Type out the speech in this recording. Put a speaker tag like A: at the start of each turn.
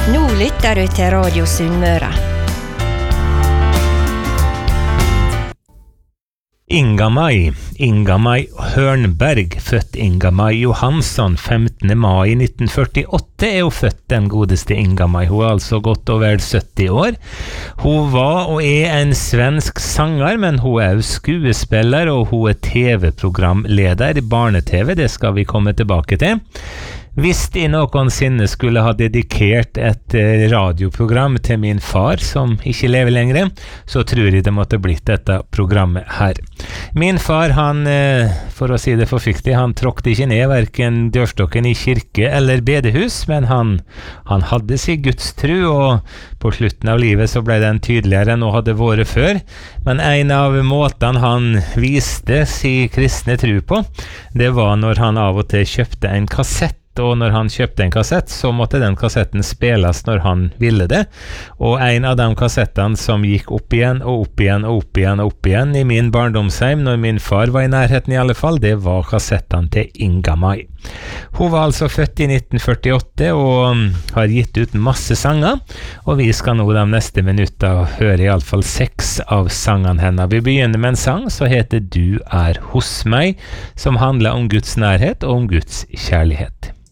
A: Nå lytter du til Radio Sunnmøre. Inga Mai Hørnberg, født Inga Mai Johansson 15. mai 1948, er jo født den godeste Inga Mai. Hun er altså godt over 70 år. Hun var og er en svensk sanger, men hun er jo skuespiller, og hun er TV-programleder i barne-TV. Det skal vi komme tilbake til. Hvis de noensinne skulle ha dedikert et radioprogram til min far, som ikke lever lenger, så tror jeg det måtte blitt dette programmet her. Min far, han, for å si det forsiktig, han tråkte ikke ned hverken dørstokken i kirke eller bedehus, men han hadde sin gudstro, og på slutten av livet så ble den tydeligere enn hun hadde vært før. Men en av måtene han viste sin kristne tro på, det var når han av og til kjøpte en kassett. Og når han kjøpte en kassett, så måtte den kassetten spilles når han ville det. Og en av de kassettene som gikk opp igjen og opp igjen og opp igjen og opp igjen i min barndomsheim, når min far var i nærheten i alle fall, det var kassettene til Inga Mai. Hun var altså født i 1948 og har gitt ut masse sanger, og vi skal nå de neste minutter høre i alle fall 6 av sangene henne. Vi begynner med en sang som heter Du er hos meg, som handler om Guds nærhet og om Guds kjærlighet.